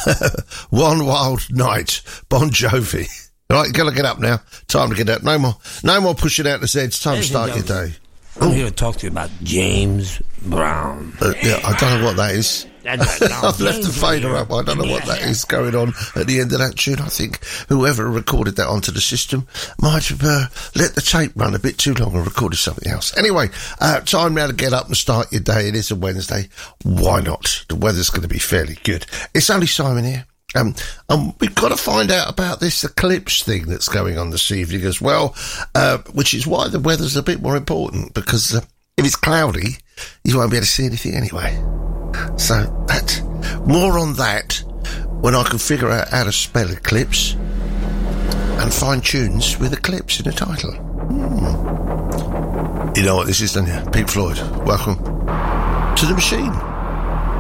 One Wild Night, Bon Jovi. Right, you gotta get up now. Time to get up. No more pushing out the Zeds. Time to start your day. I'm here to talk to you about James Brown. Yeah, I don't know what that is. I've left the fader up. I don't know what that is going on at the end of that tune. I think whoever recorded that onto the system might have let the tape run a bit too long and recorded something else. Anyway, time now to get up and start your day. It is a Wednesday. Why not? The weather's going to be fairly good. It's only Simon here. We've got to find out about this eclipse thing that's going on this evening as well, which is why the weather's a bit more important, because if it's cloudy, you won't be able to see anything anyway. So that, more on that when I can figure out how to spell eclipse and find tunes with eclipse in the title. You know what this is, don't you? Pink Floyd. Welcome to the machine.